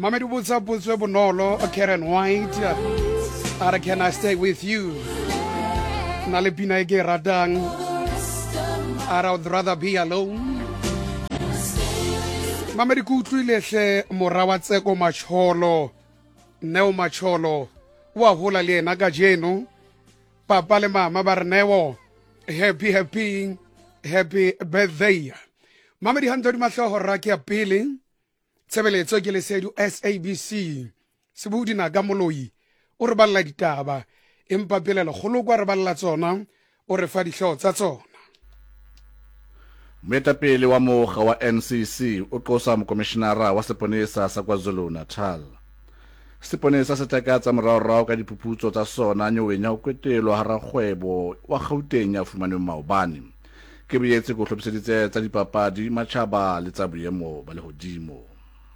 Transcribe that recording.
Mamedi botsa potso bonolo, Karen White. Ara, can I stay with you? Na le pina e ke ratang. Ara, I'd rather be alone. Mamedi ku utlwile hle mora wa Tseko Macholo, Neo Macholo, wa hola le ena ka jeno. Papa le mama ba re Neo, happy birthday. Mamedi hanto di mahloho raki ya pele. Tshebeletso ke lesedu SABC sebudi na ka moloi o re balla ditaba empa pele le kholo kwa re balla tsona o re fa dihlao tsa tsona. Moetapele wa mokga wa NCC o qosa mokomishenara wa seponesa sa KwaZulu-Natal. Seponesa se takatsa moraorao ka diphuputso tsa sona nyoweng ya ho kwetelwa hara kgwebo wa Gauteng ya fumaneng maobane. Ke boetse go hlophiseditse tsa dipapadi matjhaba le tsa boemo ba lehodimo.